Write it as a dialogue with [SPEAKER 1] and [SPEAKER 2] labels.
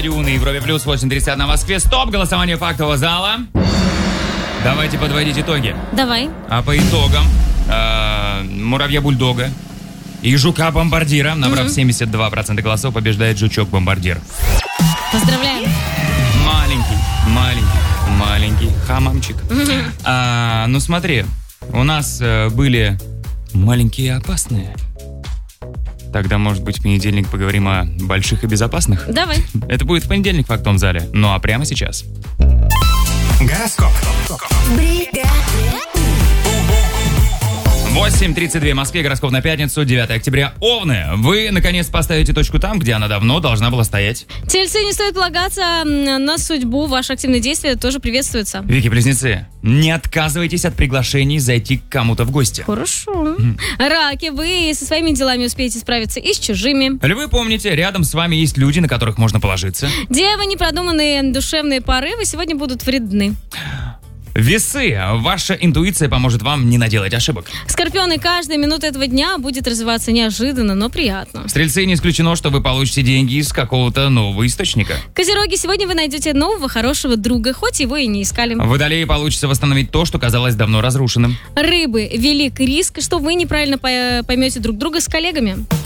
[SPEAKER 1] Радио на Европе Плюс, 8:30 на Москве. Стоп! Голосование фактового зала. Давайте подводить итоги.
[SPEAKER 2] Давай.
[SPEAKER 1] А по итогам муравья-бульдога и жука-бомбардира, набрав 72% голосов, побеждает жучок-бомбардир.
[SPEAKER 2] Поздравляем.
[SPEAKER 1] Маленький хамамчик. Ну смотри, у нас были маленькие и опасные. Тогда, может быть, в понедельник поговорим о больших и безопасных?
[SPEAKER 2] Давай.
[SPEAKER 1] Это будет в понедельник в фактовом зале. Ну а прямо сейчас.
[SPEAKER 3] Гороскоп.
[SPEAKER 1] 8:32 в Москве, гороскоп на пятницу, 9 октября. Овны, вы, наконец, поставите точку там, где она давно должна была стоять.
[SPEAKER 2] Тельцы, не стоит полагаться на судьбу. Ваши активные действия тоже приветствуются.
[SPEAKER 1] Вики-близнецы, не отказывайтесь от приглашений зайти к кому-то в гости.
[SPEAKER 2] Хорошо. Раки, вы со своими делами успеете справиться и с чужими.
[SPEAKER 1] Львы, помните, рядом с вами есть люди, на которых можно положиться.
[SPEAKER 2] Девы, непродуманные душевные порывы сегодня будут вредны.
[SPEAKER 1] Весы, ваша интуиция поможет вам не наделать ошибок.
[SPEAKER 2] Скорпионы, каждая минута этого дня будет развиваться неожиданно, но приятно.
[SPEAKER 1] Стрельцы, не исключено, что вы получите деньги из какого-то нового источника.
[SPEAKER 2] Козероги, сегодня вы найдете нового хорошего друга, хоть его и не искали.
[SPEAKER 1] Водолеи, получится восстановить то, что казалось давно разрушенным.
[SPEAKER 2] Рыбы, велик риск, что вы неправильно поймете друг друга с коллегами.